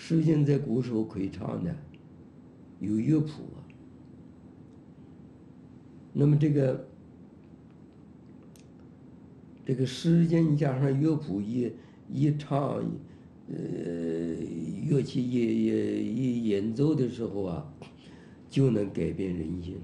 诗经在古时候可以唱的，有乐谱啊。那么这个诗经加上乐谱一唱，乐器一演奏的时候啊，就能改变人心。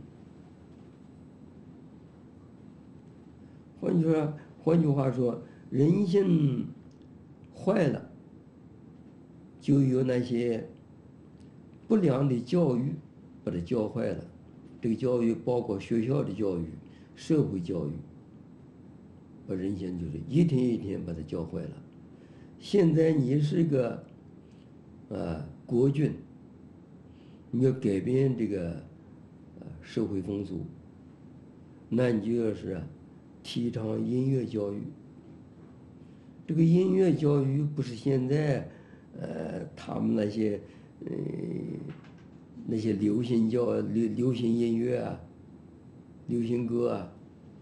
换句话说，人性坏了，就有那些不良的教育把它教坏了。这个教育包括学校的教育、社会教育，把人性就是一天一天把它教坏了。现在你是个国君，你要改变这个社会风俗，那你就要是提倡音乐教育。这个音乐教育不是现在他们那些流行音乐啊、流行歌啊，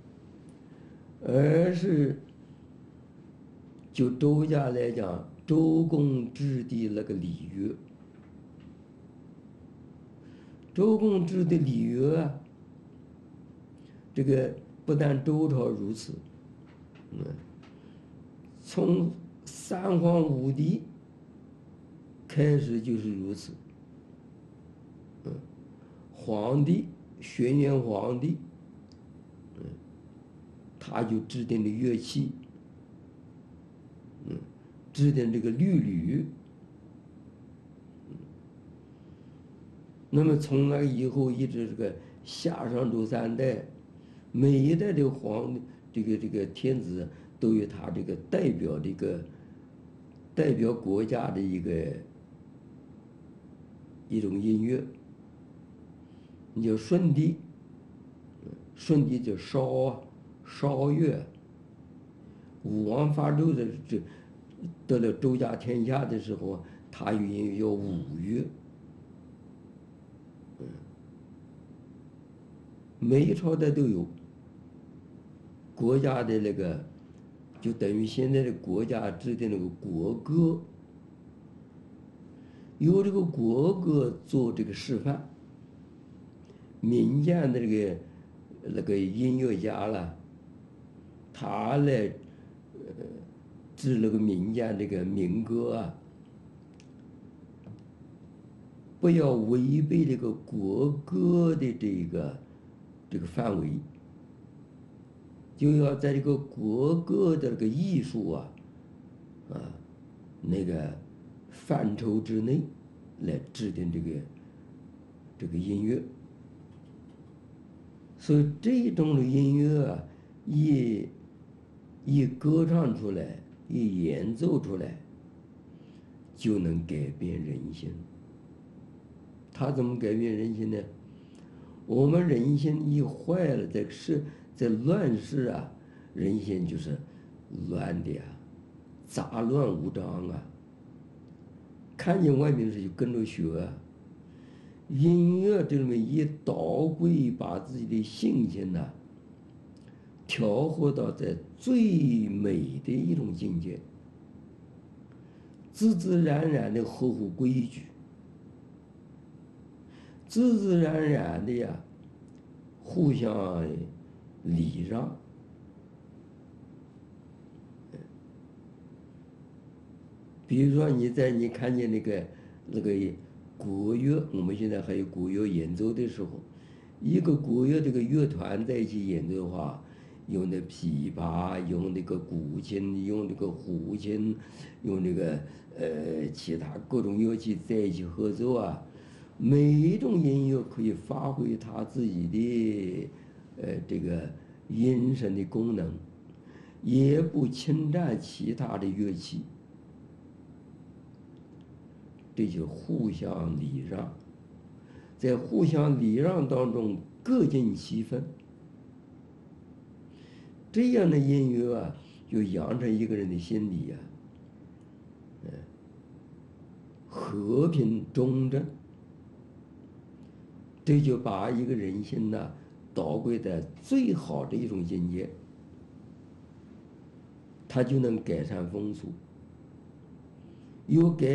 而是就周家来讲，周公制的那个礼乐。周公制的礼乐啊，这个不但周朝如此，从三皇五帝开始就是如此。皇帝轩辕皇帝，他就制定了乐器，制定这个律吕。那么从那以后一直这个夏商周三代，每一代的这个天子都有他这个代表国家的一种音乐。你叫舜帝，舜帝叫韶乐。武王伐纣得了周家天下的时候，他有音乐叫武乐。每一朝代都有国家的那个，就等于现在的国家制定那个国歌，由这个国歌做这个示范。民间的那个音乐家啦，他来制那个民间这个民歌啊，不要违背这个国歌的这个范围，就要在这个国歌的这个艺术那个范畴之内来制定这个音乐。所以这种的音乐啊，一歌唱出来，一演奏出来，就能改变人心。它怎么改变人心呢？我们人心一坏了，在乱世啊，人心就是乱的啊，杂乱无章啊。看见外面的事就跟着学啊。音乐这里面一捣鬼，把自己的性情调和到在最美的一种境界，自自然然的合乎规矩，自自然然的呀，互相礼让。比如说你看见那个国乐，我们现在还有国乐演奏的时候，一个国乐这个乐团在一起演奏的话，用那琵琶，用那个古琴，用那个胡琴，用那个其他各种乐器在一起合奏啊，每一种音乐可以发挥它自己的这个音声的功能，也不侵占其他的乐器。这就是互相礼让，在互相礼让当中各尽其分，这样的音乐啊，就养成一个人的心理啊，和平中正，这就把一个人心导归在最好的一种境界，它就能改善风俗，有改。